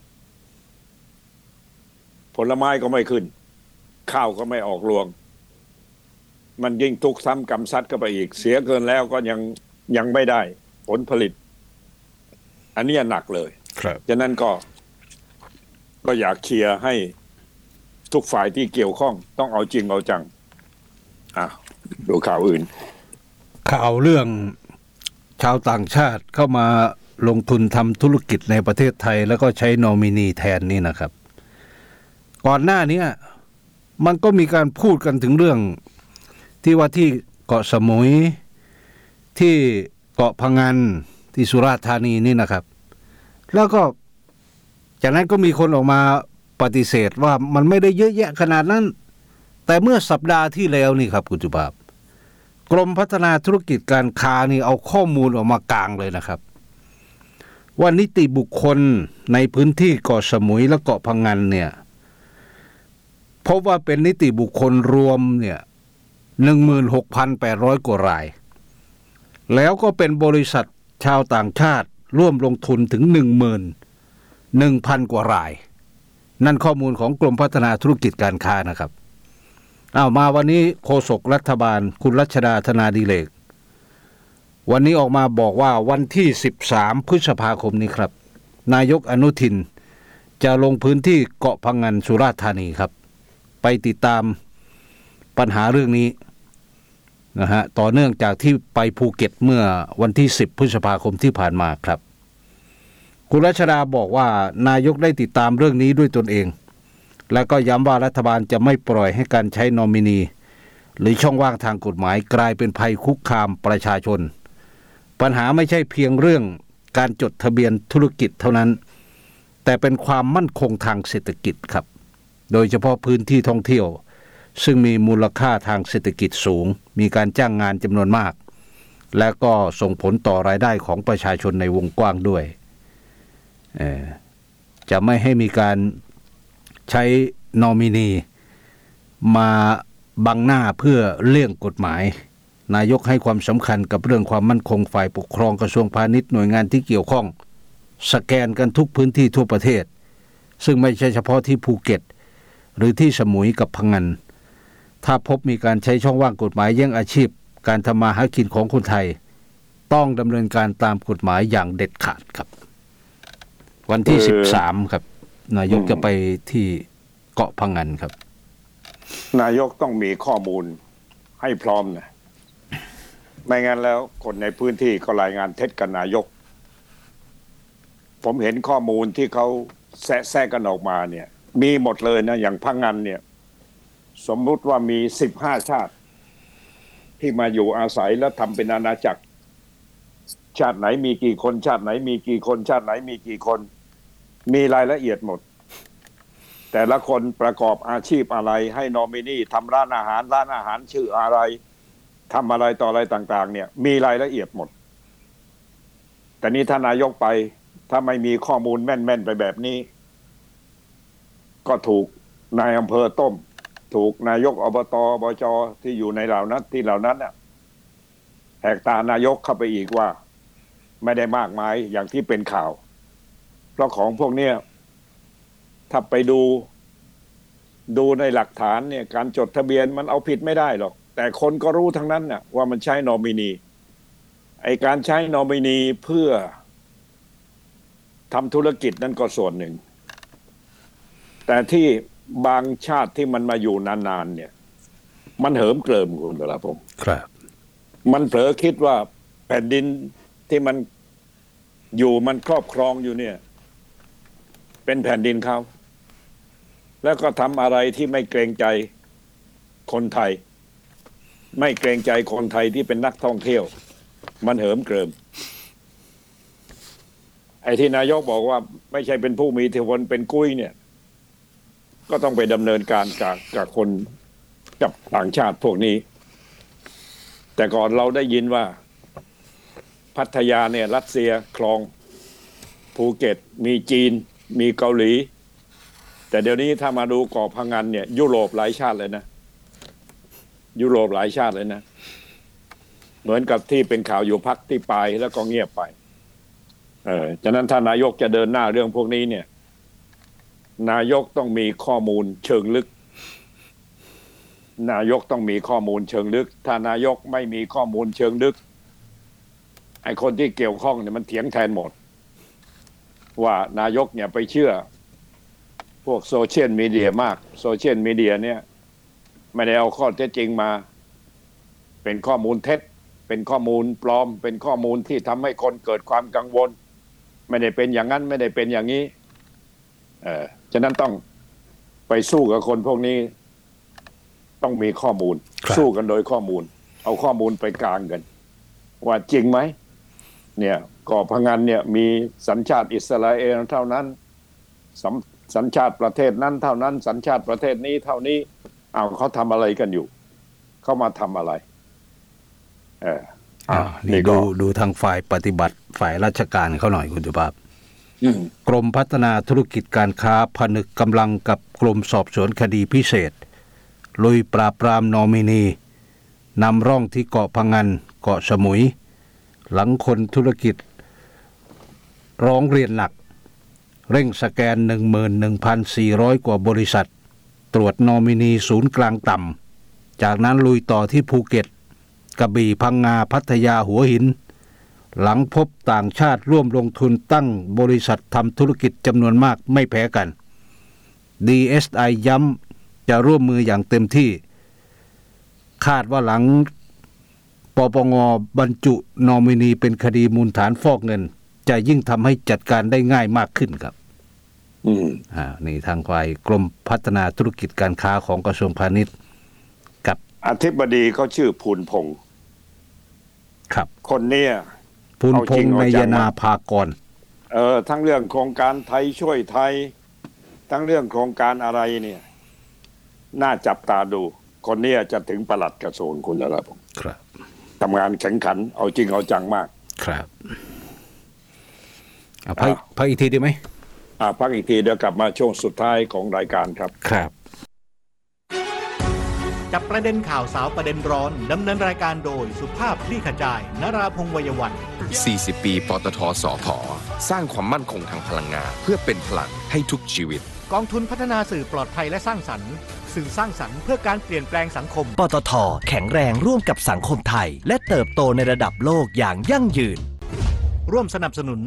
ผลไม้ก็ไม่ขึ้นข้าวก็ไม่ออกรวงมันยิ่งทุกข์ซ้ำกำซัดก็ไปอีกเสียเกินแล้วก็ยังยังไม่ได้ผลผลิตอันนี้หนักเลยครับฉะนั้นก็ก็อยากเชียร์ให้ทุกฝ่ายที่เกี่ยวข้องต้องเอาจริงเอาจังอ่ะดูข่าวอื่นข่าวเรื่องชาวต่างชาติเข้ามาลงทุนทำธุรกิจในประเทศไทยแล้วก็ใช้นอมินีแทนนี่นะครับก่อนหน้านี้มันก็มีการพูดกันถึงเรื่องที่ว่าที่เกาะสมุยที่เกาะพะงันที่สุราษฎร์ธานีนี่นะครับแล้วก็จากนั้นก็มีคนออกมาปฏิเสธว่ามันไม่ได้เยอะแยะขนาดนั้นแต่เมื่อสัปดาห์ที่แล้วนี่ครับคุณจุภาพกรมพัฒนาธุรกิจการค้านี่เอาข้อมูลออกมากลางเลยนะครับว่านิติบุคคลในพื้นที่เกาะสมุยและเกาะพะงันเนี่ยพบว่าเป็นนิติบุคคลรวมเนี่ย หนึ่งหมื่นหกพันแปดร้อย กว่ารายแล้วก็เป็นบริษัทชาวต่างชาติร่วมลงทุนถึง หนึ่งหมื่นหนึ่งพัน กว่ารายนั่นข้อมูลของกรมพัฒนาธุรกิจการค้านะครับอ้าวมาวันนี้โฆษกรัฐบาลคุณรัชดาธนาดิเรกวันนี้ออกมาบอกว่าวันที่สิบสามพฤษภาคมนี้ครับนายกอนุทินจะลงพื้นที่เกาะพะงันสุราษฎร์ธานีครับไปติดตามปัญหาเรื่องนี้นะฮะต่อเนื่องจากที่ไปภูเก็ตเมื่อวันที่สิบพฤษภาคมที่ผ่านมาครับคุณรัชดาบอกว่านายกได้ติดตามเรื่องนี้ด้วยตนเองและก็ย้ำว่ารัฐบาลจะไม่ปล่อยให้การใช้นอมินีหรือช่องว่างทางกฎหมายกลายเป็นภัยคุกคามประชาชนปัญหาไม่ใช่เพียงเรื่องการจดทะเบียนธุรกิจเท่านั้นแต่เป็นความมั่นคงทางเศรษฐกิจครับโดยเฉพาะพื้นที่ท่องเที่ยวซึ่งมีมูลค่าทางเศรษฐกิจสูงมีการจ้างงานจำนวนมากและก็ส่งผลต่อรายได้ของประชาชนในวงกว้างด้วยจะไม่ให้มีการใช้นอมินีมาบังหน้าเพื่อเลี่ยงกฎหมายนายกให้ความสำคัญกับเรื่องความมั่นคงฝ่ายปกครองกระทรวงพาณิชย์หน่วยงานที่เกี่ยวข้องสแกนกันทุกพื้นที่ทั่วประเทศซึ่งไม่ใช่เฉพาะที่ภูเก็ตหรือที่สมุยกับพังงานถ้าพบมีการใช้ช่องว่างกฎหมายแย่งอาชีพการทำมาหากินของคนไทยต้องดำเนินการตามกฎหมายอย่างเด็ดขาดครับวันที่สิบสามครับนายกจะไปที่เกาะพังงานครับนายกต้องมีข้อมูลให้พร้อมนะไม่งั้นแล้วคนในพื้นที่ก็รายงานเท็จกับนายกผมเห็นข้อมูลที่เขาแซะแซะกันออกมาเนี่ยมีหมดเลยนะอย่างพังงานเนี่ยสมมุติว่ามีสิบห้าชาติที่มาอยู่อาศัยแล้วทำเป็นอาณาจักรชาติไหนมีกี่คนชาติไหนมีกี่คนชาติไหนมีกี่คนมีรายละเอียดหมดแต่ละคนประกอบอาชีพอะไรให้นอมินีทำร้านอาหารร้านอาหารชื่ออะไรทำอะไรต่ออะไรต่างๆเนี่ยมีรายละเอียดหมดแต่นี้ถ้านายกไปถ้าไม่มีข้อมูลแม่นๆไปแบบนี้ก็ถูกนายอำเภอต้มถูกนายกอบตอบจที่อยู่ในเหล่านั้นที่เหล่านั้นน่ะแหกตานายกเข้าไปอีกว่าไม่ได้มากมายอย่างที่เป็นข่าวเพราะของพวกเนี้ยถ้าไปดูดูในหลักฐานเนี่ยการจดทะเบียนมันเอาผิดไม่ได้หรอกแต่คนก็รู้ทั้งนั้นน่ะว่ามันใช้นอมินีไอ้การใช้นอมินีเพื่อทำธุรกิจนั่นก็ส่วนหนึ่งแต่ที่บางชาติที่มันมาอยู่นานๆเนี่ยมันเหิมเกริมคุณเวลาผมครับมันเผลอคิดว่าแผ่นดินที่มันอยู่มันครอบครองอยู่เนี่ยเป็นแผ่นดินเขาแล้วก็ทำอะไรที่ไม่เกรงใจคนไทยไม่เกรงใจคนไทยที่เป็นนักท่องเที่ยวมันเหิมเกริมไอ้ที่นายกบอกว่าไม่ใช่เป็นผู้มีอิทธิพลเป็นกุ้ยเนี่ยก็ต้องไปดำเนินการกับกับคนกับต่างชาติพวกนี้แต่ก่อนเราได้ยินว่าพัทยาเนี่ยรัสเซียครองภูเก็ตมีจีนมีเกาหลีแต่เดี๋ยวนี้ถ้ามาดูเกาะพังงานเนี่ยยุโรปหลายชาติเลยนะยุโรปหลายชาติเลยนะเหมือนกับที่เป็นข่าวอยู่พักที่ปลายแล้วก็เงียบไปเออฉะนั้นถ้านายกจะเดินหน้าเรื่องพวกนี้เนี่ยนายกต้องมีข้อมูลเชิงลึกนายกต้องมีข้อมูลเชิงลึกถ้านายกไม่มีข้อมูลเชิงลึกไอ้คนที่เกี่ยวข้องเนี่ยมันเถียงแทนหมดว่านายกเนี่ยไปเชื่อพวกโซเชียลมีเดียมากโซเชียลมีเดียเนี่ยไม่ได้เอาข้อเท็จจริงมาเป็นข้อมูลเท็จเป็นข้อมูลปลอมเป็นข้อมูลที่ทำให้คนเกิดความกังวลไม่ได้เป็นอย่างนั้นไม่ได้เป็นอย่างนี้เออฉะนั้นต้องไปสู้กับคนพวกนี้ต้องมีข้อมูลสู้กันโดยข้อมูลเอาข้อมูลไปกลางกันว่าจริงไหมเนี่ยเกาะพังงานเนี่ยมีสัญชาติอิสราเอลเท่านั้นสัญชาติประเทศนั้นเท่านั้นสัญชาติประเทศนี้เท่านี้อ้าวเขาทำอะไรกันอยู่เขามาทำอะไรเอออ่านี่ดูดูทางฝ่ายปฏิบัติฝ่ายราชการเขาหน่อยคุณสุภาพกรมพัฒนาธุรกิจการค้าผนึกกำลังกับกรมสอบสวนคดีพิเศษลุยปราบปรามนอมินีนำร่องที่เกาะพังงานเกาะสมุยหลังคนธุรกิจร้องเรียนหนักเร่งสแกน หนึ่งหมื่นหนึ่งพันสี่ร้อย กว่าบริษัทตรวจนอมินีศูนย์กลางต่ำจากนั้นลุยต่อที่ภูเก็ตกระบี่พังงาพัทยาหัวหินหลังพบต่างชาติร่วมลงทุนตั้งบริษัททำธุรกิจจำนวนมากไม่แพ้กัน ดี เอส ไอ ย้ำจะร่วมมืออย่างเต็มที่คาดว่าหลังปปง.บรรจุนอมินีเป็นคดีมูลฐานฟอกเงินจะยิ่งทำให้จัดการได้ง่ายมากขึ้นครับอืมอ่านี่ทางฝ่ายกรมพัฒนาธุรกิจการค้าของกระทรวงพาณิชย์กับอธิบดีเขาชื่อภูลพงษ์ครับคนเนี้ยภูลพงษ์นายนาภากรเออทั้งเรื่องโครงการไทยช่วยไทยทั้งเรื่องโครงการอะไรเนี่ยน่าจับตาดูคนนี้จะถึงปลัดกระทรวงคุณแล้วผมครับทำงานแข็งขันเอาจริงเอาจังมากครับเอาพักพักอีกทีดีไหมอ่าพักอีกทีเดี๋ยวกลับมาช่วงสุดท้ายของรายการครับครับจับประเด็นข่าวสาวประเด็นร้อนดำเนินรายการโดยสุภาพคลี่ขจายนราพงษ์วัยวัฒน์สี่สิบ ปีปตทสผ.สร้างความมั่นคงทางพลังงานเพื่อเป็นพลังให้ทุกชีวิตกองทุนพัฒนาสื่อปลอดภัยและสร้างสรรค์สื่อสร้างสรรค์เพื่อการเปลี่ยนแปลงสังคมปตท.แข็งแรงร่วมกับสังคมไทยและเติบโตในระดับโลกอย่างยั่งยืนร่วมสนับสนุน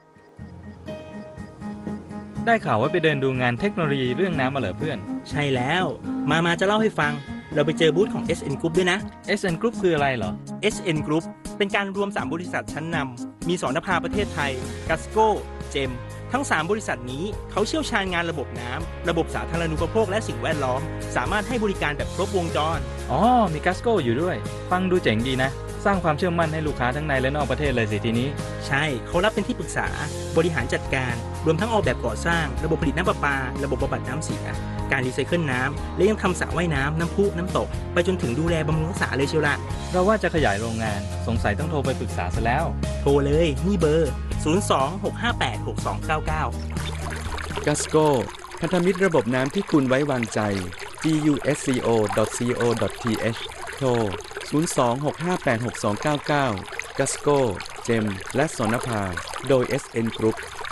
ได้ข่าวว่าไปเดินดูงานเทคโนโลยีเรื่องน้ำมาเหรอเพื่อนใช่แล้วมามาจะเล่าให้ฟังเราไปเจอบูธของ เอส เอ็น Group ด้วยนะเอส เอ็น Group คืออะไรเหรอเอส เอ็น Group เป็นการรวมสามบริษัทชั้นนำมีสองนภาประเทศไทย Gasco เจม ทั้งสามบริษัทนี้เขาเชี่ยวชาญงานระบบน้ำระบบสาธารณูปโภคและสิ่งแวดล้อมสามารถให้บริการแบบครบวงจรอ๋อมี Gasco อยู่ด้วยฟังดูเจ๋งดีนะสร้างความเชื่อมั่นให้ลูกค้าทั้งในและนอกประเทศเลยสิทีนี้ใช่เขารับเป็นที่ปรึกษาบริหารจัดการรวมทั้งออกแบบก่อสร้างระบบผลิตน้ำประปาระบบบำบัดน้ำเสียการรีไซเคิลน้ำและยังทำสระว่ายน้ำน้ำพุน้ำตกไปจนถึงดูแลบำรุงรักษาเลยเชียวล่ะเราว่าจะขยายโรงงานสงสัยต้องโทรไปปรึกษาซะแล้วโทรเลยนี่เบอร์ศูนย์ สอง หก ห้า แปด หก สอง เก้า เก้า Gasco พันธมิตรระบบน้ำที่คุณไว้วางใจ จี ยู เอส ซี โอ ดอท ซี โอ ดอท ที เอช โทรศูนย์ สอง หก ห้า แปด หก สอง เก้า เก้า Gasco เจม และสนภาโดย เอส เอ็น Group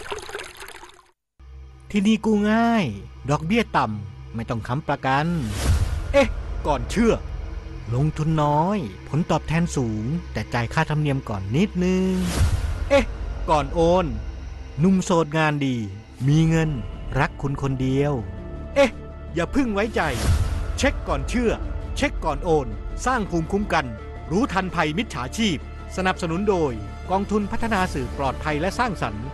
ที่นี่กู้ง่ายดอกเบี้ยต่ำไม่ต้องค้ำประกันเอ๊ะก่อนเชื่อลงทุนน้อยผลตอบแทนสูงแต่จ่ายค่าธรรมเนียมก่อนนิดนึงเอ๊ะก่อนโอนหนุ่มโสดงานดีมีเงินรักคุณคนเดียวเอ๊ะอย่าพึ่งไว้ใจเช็คก่อนเชื่อเช็คก่อนโอนสร้างภูมิคุ้มกันรู้ทันภัยมิจฉาชีพสนับสนุนโดยกองทุนพัฒนาสื่อปลอดภัยและสร้างสรรค์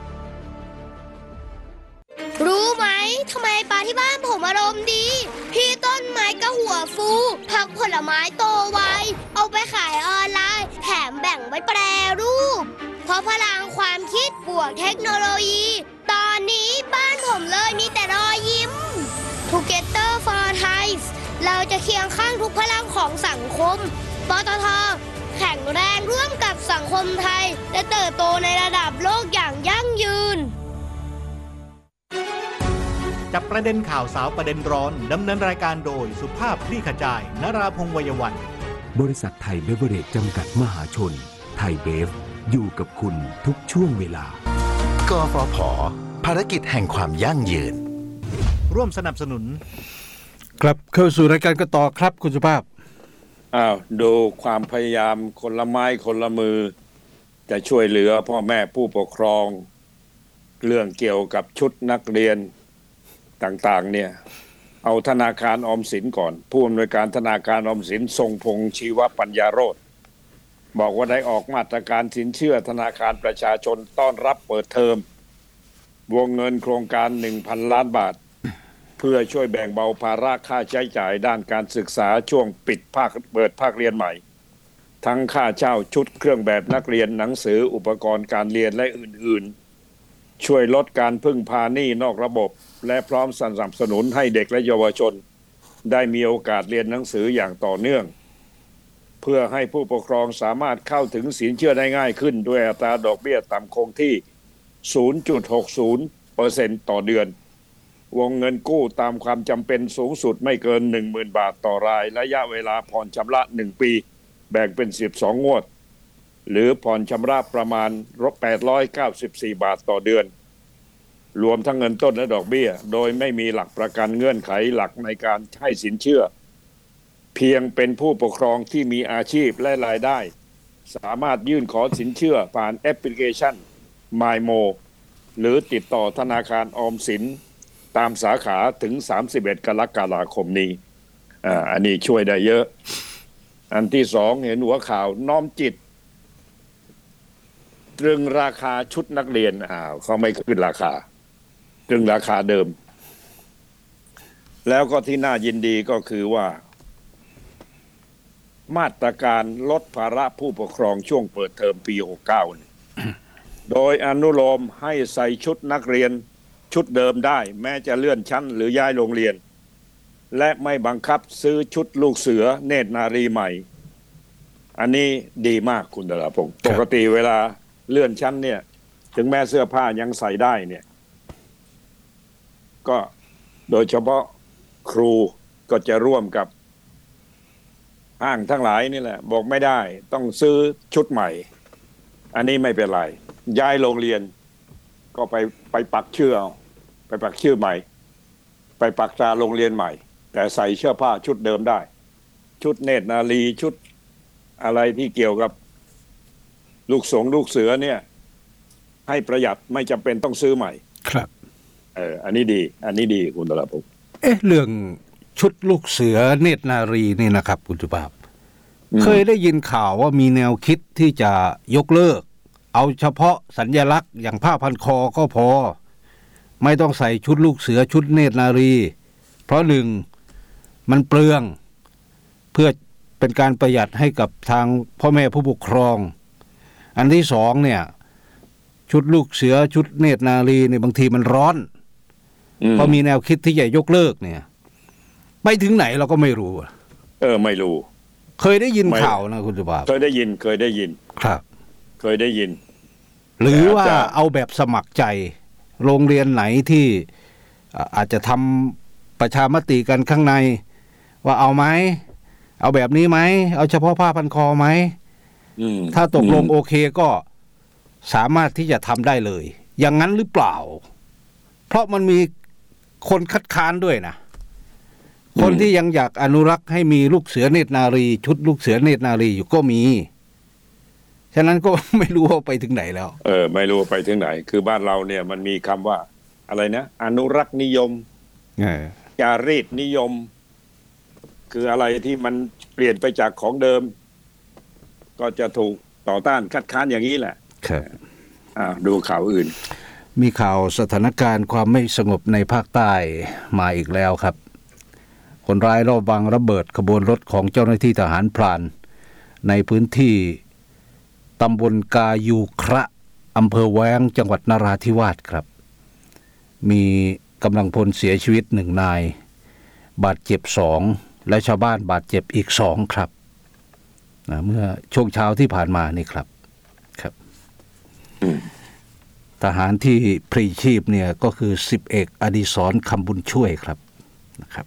รู้ไหมทำไมปลาที่บ้านผมอารมณ์ดีพี่ต้นไม้ก็หัวฟูผักผลไม้โตไวเอาไปขายออนไลน์แถมแบ่งไว้แปรรูปเพราะพลังความคิดบวกเทคโนโลยีตอนนี้บ้านผมเลยมีแต่รอยยิ้ม Together for Thai เราจะเคียงข้างทุกพลังของสังคมปตท.แข็งแรงร่วมกับสังคมไทยและเติบโตในระดับโลกอย่างยั่งยืนจับประเด็นข่าวสาวประเด็นร้อนดำเนินรายการโดยสุภาพคลี่ขจายนราพงษ์วัยวัฒน์บริษัทไทยเบเวอเรจจำกัดมหาชนไทยเบฟอยู่กับคุณทุกช่วงเวลากฟผ.ภารกิจแห่งความยั่งยืนร่วมสนับสนุนกลับเข้าสู่รายการกันต่อครับคุณสุภาพอ้าวดูความพยายามคนละไม้คนละมือจะช่วยเหลือพ่อแม่ผู้ปกครองเรื่องเกี่ยวกับชุดนักเรียนต่างๆเนี่ยเอาธนาคารออมสินก่อนผู้อำนวยการธนาคารออมสินทรงพงษ์ชีวปัญญาโรจน์บอกว่าได้ออกมาตรการสินเชื่อธนาคารประชาชนต้อนรับเปิดเทอมวงเงินโครงการ หนึ่งพัน ล้านบาทเพื่อช่วยแบ่งเบาภาระค่าใช้จ่ายด้านการศึกษาช่วงปิดภาคเปิดภาคเรียนใหม่ทั้งค่าเช่าชุดเครื่องแบบนักเรียนหนังสืออุปกรณ์การเรียนและอื่นๆช่วยลดการพึ่งพาหนี้นอกระบบและพร้อมสนับสนุนให้เด็กและเยาวชนได้มีโอกาสเรียนหนังสืออย่างต่อเนื่องเพื่อให้ผู้ปกครองสามารถเข้าถึงสินเชื่อได้ง่ายขึ้นด้วยอัตราดอกเบี้ยต่ำคงที่ ศูนย์จุดหกศูนย์เปอร์เซ็นต์ ต่อเดือนวงเงินกู้ตามความจำเป็นสูงสุดไม่เกิน หนึ่งหมื่น บาทต่อรายระยะเวลาผ่อนชำระหนึ่งปีแบ่งเป็นสิบสองงวดหรือผ่อนชำระประมาณแปดร้อยเก้าสิบสี่บาทต่อเดือนรวมทั้งเงินต้นและดอกเบี้ยโดยไม่มีหลักประกันเงื่อนไขหลักในการให้สินเชื่อเพียงเป็นผู้ปกครองที่มีอาชีพและรายได้สามารถยื่นขอสินเชื่อผ่านแอปพลิเคชัน มายโม หรือติดต่อธนาคารออมสินตามสาขาถึงสามสิบเอ็ดกรกฎาคมนี้อ่าอันนี้ช่วยได้เยอะอันที่สองเห็นหัวข่าวน้อมจิตตรึงราคาชุดนักเรียนอ้าวเขาไม่ขึ้นราคาตรึงราคาเดิมแล้วก็ที่น่ายินดีก็คือว่ามาตรการลดภาระผู้ปกครองช่วงเปิดเทอมปีหกสิบเก้า โดยอนุโลมให้ใส่ชุดนักเรียนชุดเดิมได้แม้จะเลื่อนชั้นหรือย้ายโรงเรียนและไม่บังคับซื้อชุดลูกเสือเนตรนารีใหม่อันนี้ดีมากคุณดาราพงศ์ปกติเวลาเลื่อนชั้นเนี่ยถึงแม้เสื้อผ้ายังใส่ได้เนี่ยก็โดยเฉพาะครูก็จะร่วมกับห้างทั้งหลายนี่แหละบอกไม่ได้ต้องซื้อชุดใหม่อันนี้ไม่เป็นไรย้ายโรงเรียนก็ไปไปปักชื่อเอาไปปักชื่อใหม่ไปปักตราโรงเรียนใหม่แต่ใส่เสื้อผ้าชุดเดิมได้ชุดเนตรนารีชุดอะไรที่เกี่ยวกับลูกสงลูกเสือเนี่ยให้ประหยัดไม่จำเป็นต้องซื้อใหม่ครับเอออันนี้ดีอันนี้ดีคุณตลาภพเอ๊ะเรื่องชุดลูกเสือเนตรนารีนี่นะครับคุณสุภาพเคยได้ยินข่าวว่ามีแนวคิดที่จะยกเลิกเอาเฉพาะสัญลักษณ์อย่างผ้าพันคอก็พอไม่ต้องใส่ชุดลูกเสือชุดเนตรนารีเพราะหนึ่งมันเปลืองเพื่อเป็นการประหยัดให้กับทางพ่อแม่ผู้ปกครองอันที่สองเนี่ยชุดลูกเสือชุดเนตรนารีเนี่ยบางทีมันร้อนพอมีแนวคิดที่จะยกเลิกเนี่ยไปถึงไหนเราก็ไม่รู้เออไม่รู้เคยได้ยินข่าวนะคุณสุภาพเคยได้ยินเคยได้ยินครับเคยได้ยินหรือว่าเอาแบบสมัครใจโรงเรียนไหนที่อาจจะทำประชามติกันข้างในว่าเอาไหมเอาแบบนี้ไหมเอาเฉพาะผ้าพันคอไหมถ้าตกลงโอเคก็สามารถที่จะทำได้เลยอย่างนั้นหรือเปล่าเพราะมันมีคนคัดค้านด้วยนะคนที่ยังอยากอนุรักษ์ให้มีลูกเสือเนตรนารีชุดลูกเสือเนตรนารีอยู่ก็มีฉะนั้นก็ไม่รู้ว่าไปถึงไหนแล้วเออไม่รู้ไปถึงไหนคือบ้านเราเนี่ยมันมีคำว่าอะไรนะอนุรักษ์นิยมจารีตนิยมคืออะไรที่มันเปลี่ยนไปจากของเดิมก็จะถูกต่อต้านคัดค้านอย่างนี้แหละครับอ่าดูข่าวอื่นมีข่าวสถานการณ์ความไม่สงบในภาคใต้มาอีกแล้วครับคนร้ายรอบวางระเบิดขบวนรถของเจ้าหน้าที่ทหารพรานในพื้นที่ตำบลกายูคระอำเภอแว้งจังหวัดนราธิวาสครับมีกำลังพลเสียชีวิตหนึ่งนายบาดเจ็บสองและชาวบ้านบาดเจ็บอีกสองครับนะเมื่อช่วงเช้าที่ผ่านมานี่ครับครับทหารที่พลีชีพเนี่ยก็คือสิบเอกอดิศรคำบุญช่วยครับนะครับ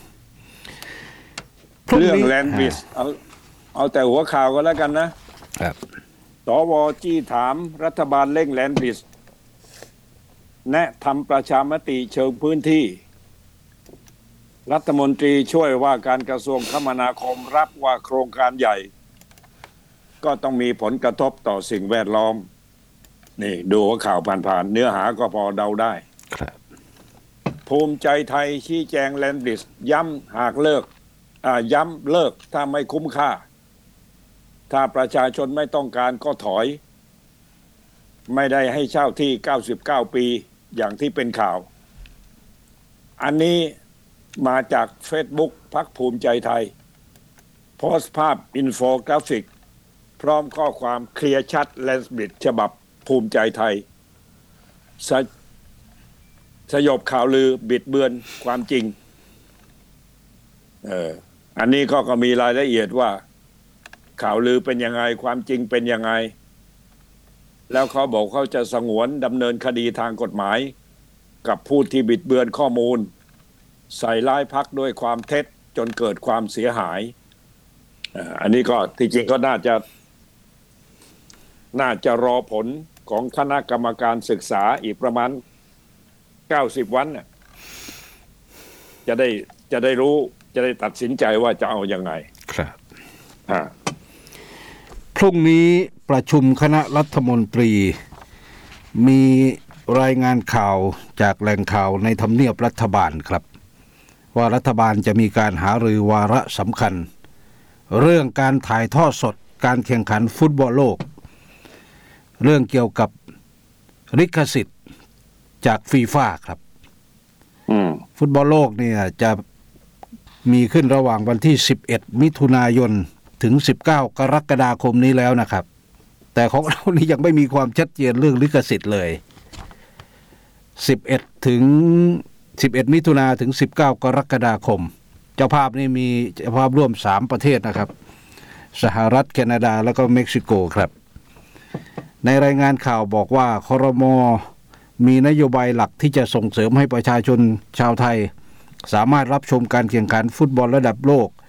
เรื่องแลนด์บริดจ์เอาเอาแต่หัวข่าวก็แล้วกันนะครับสวจี้ถามรัฐบาลเร่งแลนด์บริดจ์แนะทำประชามติเชิงพื้นที่รัฐมนตรีช่วยว่าการกระทรวงคมนาคมรับว่าโครงการใหญ่ก็ต้องมีผลกระทบต่อสิ่งแวดล้อมนี่ดูหัวข่าวผ่านๆเนื้อหาก็พอเดาได้ครับภูมิใจไทยชี้แจงแลนด์บริดจ์ย้ำหากเลิกอ่าย้ำเลิกถ้าไม่คุ้มค่าถ้าประชาชนไม่ต้องการก็ถอยไม่ได้ให้เช่าที่เก้าสิบเก้าปีอย่างที่เป็นข่าวอันนี้มาจาก Facebook พรรคภูมิใจไทยโพสต์ภาพอินโฟกราฟิกพร้อมข้อความเคลียร์ชัดแลนด์บริดจ์ฉบับภูมิใจไทยสสยบข่าวลือบิดเบือนความจริงเอออันนี้ก็ก็มีรายละเอียดว่าข่าวลือเป็นยังไงความจริงเป็นยังไงแล้วเขาบอกเขาจะสงวนดำเนินคดีทางกฎหมายกับผู้ที่บิดเบือนข้อมูลใส่ร้ายพรรคด้วยความเท็จจนเกิดความเสียหายอันนี้ก็ที่จริงก็น่าจะน่าจะรอผลของคณะกรรมการศึกษาอีกประมาณเก้าสิบวันน่ะจะได้จะได้รู้จะได้ตัดสินใจว่าจะเอายังไงครับอ่าพรุ่งนี้ประชุมคณะรัฐมนตรีมีรายงานข่าวจากแหล่งข่าวในทำเนียบรัฐบาลครับว่ารัฐบาลจะมีการหารือวาระสำคัญเรื่องการถ่ายทอดสดการแข่งขันฟุตบอลโลกเรื่องเกี่ยวกับลิขสิทธิ์จากฟีฟ่าครับฟุตบอลโลกเนี่ยจะมีขึ้นระหว่างวันที่สิบเอ็ดมิถุนายนถึงสิบเก้ากรกฎาคมนี้แล้วนะครับแต่ของเรานี่ยังไม่มีความชัดเจนเรื่องลิขสิทธิ์เลยสิบเอ็ดถึงสิบเอ็ดมิถุนาถึงสิบเก้ากรกฎาคมเจ้าภาพนี่มีเจ้าภาพร่วมสามประเทศนะครับสหรัฐแคนาดาแล้วก็เม็กซิโกครับในรายงานข่าวบอกว่าครม.มีนโยบายหลักที่จะส่งเสริมให้ประชาชนชาวไทยสามารถรับชมการแข่งขันฟุตบอลระดับโลก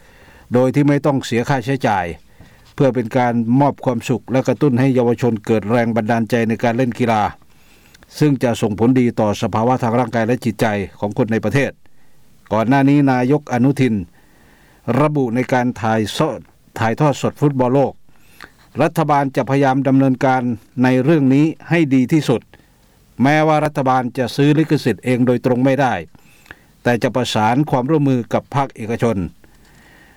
โดยที่ไม่ต้องเสียค่าใช้จ่ายเพื่อเป็นการมอบความสุขและกระตุ้นให้เยาวชนเกิดแรงบันดาลใจในการเล่นกีฬาซึ่งจะส่งผลดีต่อสภาวะทางร่างกายและจิตใจของคนในประเทศก่อนหน้านี้นายกอนุทินระบุในการถ่ายทอดถ่ายทอดสดฟุตบอลโลกรัฐบาลจะพยายามดำเนินการในเรื่องนี้ให้ดีที่สุดแม้ว่ารัฐบาลจะซื้อลิขสิทธิ์เองโดยตรงไม่ได้แต่จะประสานความร่วมมือกับภาคเอกชน